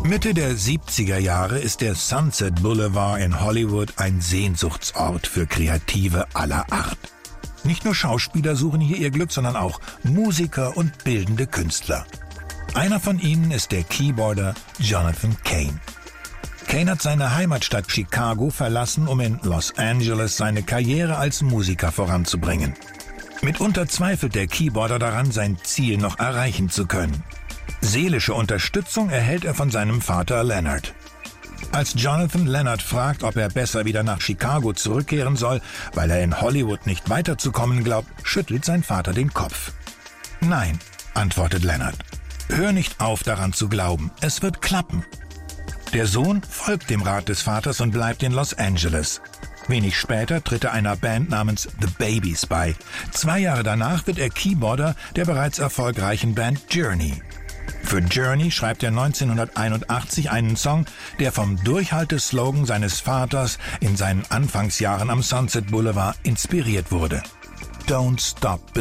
Mitte der 70er Jahre ist der Sunset Boulevard in Hollywood ein Sehnsuchtsort für Kreative aller Art. Nicht nur Schauspieler suchen hier ihr Glück, sondern auch Musiker und bildende Künstler. Einer von ihnen ist der Keyboarder Jonathan Cain. Cain hat seine Heimatstadt Chicago verlassen, um in Los Angeles seine Karriere als Musiker voranzubringen. Mitunter zweifelt der Keyboarder daran, sein Ziel noch erreichen zu können. Seelische Unterstützung erhält er von seinem Vater Leonard. Als Jonathan Leonard fragt, ob er besser wieder nach Chicago zurückkehren soll, weil er in Hollywood nicht weiterzukommen glaubt, schüttelt sein Vater den Kopf. Nein, antwortet Leonard. Hör nicht auf, daran zu glauben. Es wird klappen. Der Sohn folgt dem Rat des Vaters und bleibt in Los Angeles. Wenig später tritt er einer Band namens The Babies bei. 2 Jahre danach wird er Keyboarder der bereits erfolgreichen Band Journey. Für Journey schreibt er 1981 einen Song, der vom Durchhalteslogan seines Vaters in seinen Anfangsjahren am Sunset Boulevard inspiriert wurde. Don't stop